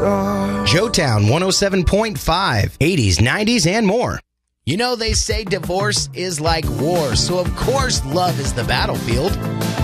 Joetown 107.5, 80s, 90s, and more. You know, they say divorce is like war, so of course love is the battlefield.